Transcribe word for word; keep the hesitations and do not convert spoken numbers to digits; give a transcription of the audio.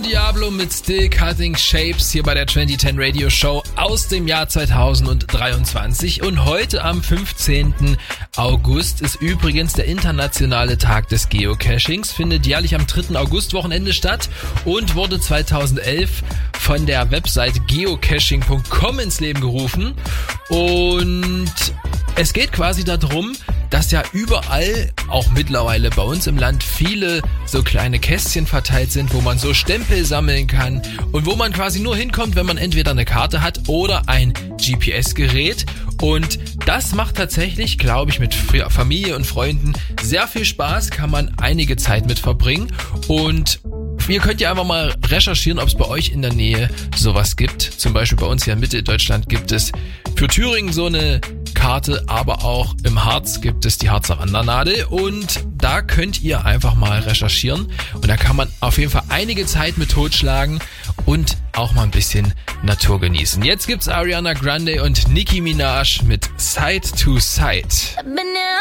Diablo mit Still Cutting Shapes hier bei der zwanzig zehn Radio Show aus dem Jahr zweitausenddreiundzwanzig. Und heute am fünfzehnten August ist übrigens der internationale Tag des Geocachings, findet jährlich am dritten August-Wochenende statt und wurde zweitausendelf von der Website geocaching punkt com ins Leben gerufen. Und es geht quasi darum, dass ja überall, auch mittlerweile bei uns im Land, viele so kleine Kästchen verteilt sind, wo man so Stempel sammeln kann und wo man quasi nur hinkommt, wenn man entweder eine Karte hat oder ein G P S-Gerät. Und das macht tatsächlich, glaube ich, mit Familie und Freunden sehr viel Spaß, kann man einige Zeit mit verbringen. Und ihr könnt ja einfach mal recherchieren, ob es bei euch in der Nähe sowas gibt. Zum Beispiel bei uns hier in Mitteldeutschland gibt es für Thüringen so eine Karte, aber auch im Harz gibt es die Harzer Wandernadel und da könnt ihr einfach mal recherchieren und da kann man auf jeden Fall einige Zeit mit totschlagen und auch mal ein bisschen Natur genießen. Jetzt gibt's Ariana Grande und Nicki Minaj mit Side to Side.